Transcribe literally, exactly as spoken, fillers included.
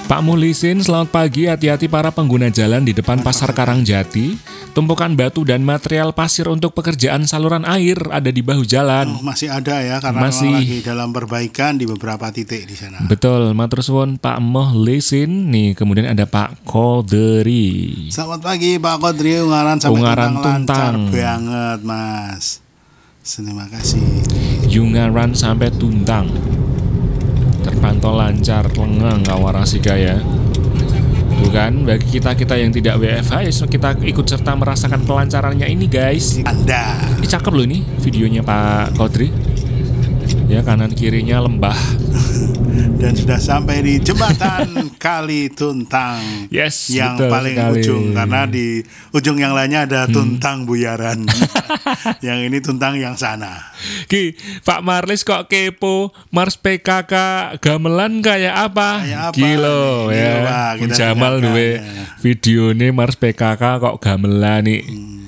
Pak Muhlisin, selamat pagi. Hati-hati para pengguna jalan di depan Pasar Karangjati. Tumpukan batu dan material pasir untuk pekerjaan saluran air ada di bahu jalan. Oh, masih ada ya, karena Masih. memang lagi dalam perbaikan di beberapa titik di sana. Betul, matur suwun Pak Muhlisin. Nih, kemudian ada Pak Kodri. Selamat pagi Pak Kodri, Ungaran sampai Ungaran Tuntang lancar Tuntang. banget Mas. Terima kasih. Ungaran sampai Tuntang terpantau lancar, lengang kawarasika ya. Bukan bagi kita-kita yang tidak W F H, ya kita ikut serta merasakan kelancarannya ini guys. Anda. Ini cakep loh ini videonya Pak Kodri. Ya, kanan kirinya lembah. Dan sudah sampai di jembatan Kali Tuntang. Yes, yang betul paling sekali. ujung, karena di ujung yang lainnya ada Tuntang Buyaran. Yang ini Tuntang yang sana. Ki, Pak Marlis kok kepo Mars P K K gamelan kayak apa? Kayak apa? Gilo Gilo, ya. Pak, Bung kita Jamal dengarkan, duwe ya. video ini Mars P K K kok gamelan nih. Hmm.